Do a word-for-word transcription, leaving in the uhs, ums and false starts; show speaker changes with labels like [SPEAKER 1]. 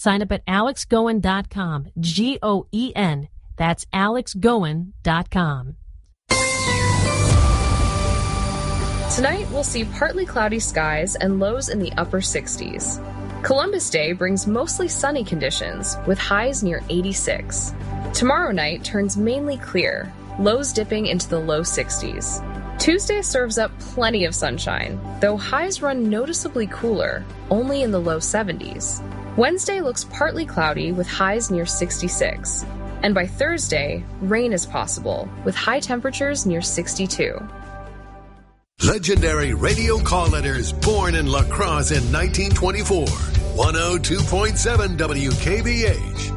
[SPEAKER 1] Sign up at alex goen dot com. G O E N. That's alex goen dot com.
[SPEAKER 2] Tonight, we'll see partly cloudy skies and lows in the upper sixties. Columbus Day brings mostly sunny conditions, with highs near eighty-six. Tomorrow night turns mainly clear, lows dipping into the low sixties. Tuesday serves up plenty of sunshine, though highs run noticeably cooler, only in the low seventies. Wednesday looks partly cloudy with highs near sixty-six. And by Thursday, rain is possible, with high temperatures near sixty-two.
[SPEAKER 3] Legendary radio call letters born in La Crosse in nineteen twenty-four. one oh two point seven W K B H.